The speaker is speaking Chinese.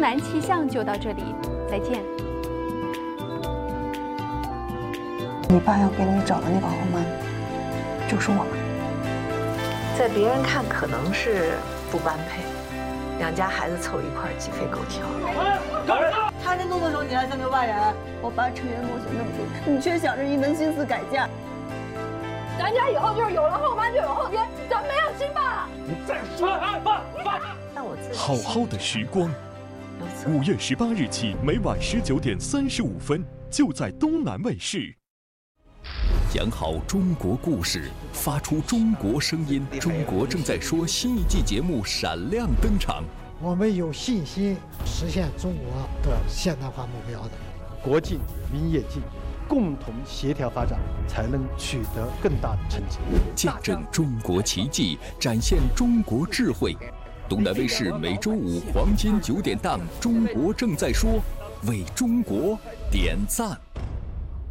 南气象就到这里，再见。 你爸要给你找的那个后妈，就是我。 在别人看可能是不般配，两家孩子凑一块鸡飞狗跳。 他这弄的时候你还3、6万人， 我爸成员磨损那么多，你却想着一门心思改嫁。 咱家以后就是有了后妈就有后天，咱没有亲爸。 你再说，爸！ 但我自己好好的时光，5月18日起，每晚19点35分，就在东南卫视。 讲好中国故事，发出中国声音。中国正在说新一季节目闪亮登场。 我们有信心实现中国的现代化目标的。 国进民也进，共同协调发展，才能取得更大的成绩。 见证中国奇迹，展现中国智慧。东南卫视每周5黄金9点档《中国正在说》，为中国点赞。